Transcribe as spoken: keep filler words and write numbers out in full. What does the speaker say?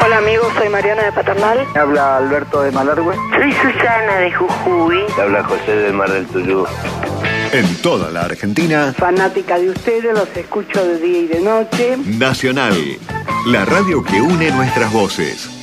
Hola amigos, soy Mariana de Paternal. Me habla Alberto de Malargüe. Soy Susana de Jujuy. Me habla José del Mar del Tuyú. En toda la Argentina. Fanática de ustedes, los escucho de día y de noche. Nacional, la radio que une nuestras voces.